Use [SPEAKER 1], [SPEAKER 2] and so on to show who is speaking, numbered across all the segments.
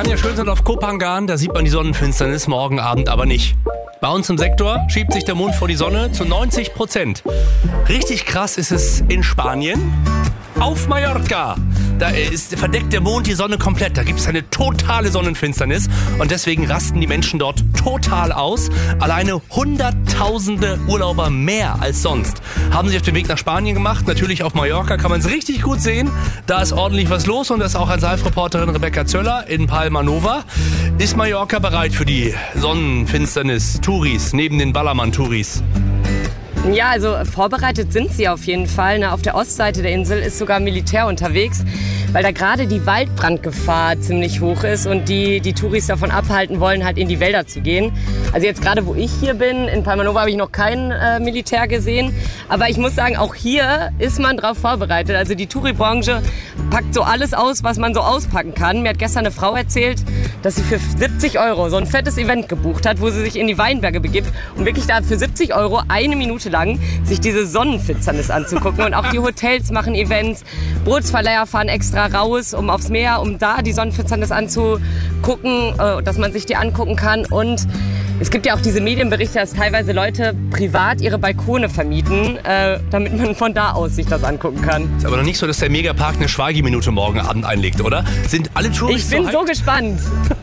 [SPEAKER 1] kann ja schön sein auf Koh Phangan, da sieht man die Sonnenfinsternis, morgen Abend aber nicht. Bei uns im Sektor schiebt sich der Mond vor die Sonne zu 90%. Richtig krass ist es in Spanien. Auf Mallorca, da verdeckt der Mond die Sonne komplett. Da gibt es eine totale Sonnenfinsternis und deswegen rasten die Menschen dort total aus. Alleine Hunderttausende Urlauber mehr als sonst haben sich auf den Weg nach Spanien gemacht. Natürlich auf Mallorca kann man es richtig gut sehen. Da ist ordentlich was los und das ist auch als Live-Reporterin Rebecca Zöller in Palma Nova. Ist Mallorca bereit für die Sonnenfinsternis? Touris, neben den Ballermann-Touris?
[SPEAKER 2] Ja, also vorbereitet sind sie auf jeden Fall. Auf der Ostseite der Insel ist sogar Militär unterwegs, weil da gerade die Waldbrandgefahr ziemlich hoch ist und die Touris davon abhalten wollen, halt in die Wälder zu gehen. Also jetzt gerade, wo ich hier bin, in Palma Nova habe ich noch kein Militär gesehen. Aber ich muss sagen, auch hier ist man drauf vorbereitet. Also die Touri-Branche packt so alles aus, was man so auspacken kann. Mir hat gestern eine Frau erzählt, dass sie für 70 € so ein fettes Event gebucht hat, wo sie sich in die Weinberge begibt und wirklich da für 70 € eine Minute lang sich diese Sonnenfinsternis anzugucken. Und auch die Hotels machen Events. Bootsverleiher fahren extra raus, um aufs Meer, um da die Sonnenfinsternis anzugucken, dass man sich die angucken kann. Und es gibt ja auch diese Medienberichte, dass teilweise Leute privat ihre Balkone vermieten, damit man von da aus sich das angucken kann.
[SPEAKER 1] Ist aber noch nicht so, dass der Megapark eine Schweigeminute morgen Abend einlegt, oder? Sind alle Touristen
[SPEAKER 2] Ich bin so gespannt.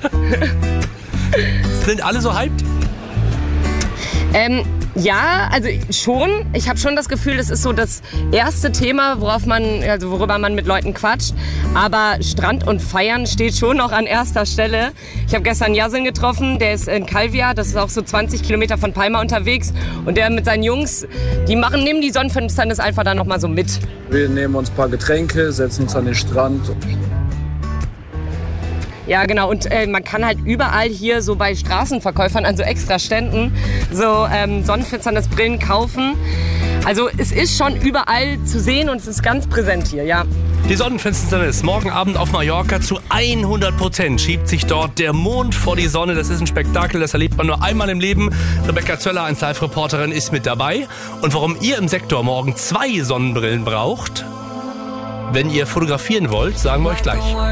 [SPEAKER 1] Sind alle so hyped?
[SPEAKER 2] Ja, also schon. Ich habe schon das Gefühl, das ist so das erste Thema, worüber man mit Leuten quatscht. Aber Strand und Feiern steht schon noch an erster Stelle. Ich habe gestern Yasin getroffen, der ist in Calvia, das ist auch so 20 Kilometer von Palma unterwegs. Und der mit seinen Jungs, nehmen die Sonnenfinsternis einfach da nochmal so mit.
[SPEAKER 3] Wir nehmen uns ein paar Getränke, setzen uns an den Strand.
[SPEAKER 2] Ja, genau. Und man kann halt überall hier so bei Straßenverkäufern an so extra Ständen so Sonnenfinsternisbrillen kaufen. Also es ist schon überall zu sehen und es ist ganz präsent hier, ja.
[SPEAKER 1] Die Sonnenfinsternis morgen Abend auf Mallorca zu 100% schiebt sich dort der Mond vor die Sonne. Das ist ein Spektakel, das erlebt man nur einmal im Leben. Rebecca Zöller als Live-Reporterin ist mit dabei. Und warum ihr im Sektor morgen 2 Sonnenbrillen braucht, wenn ihr fotografieren wollt, sagen wir euch gleich.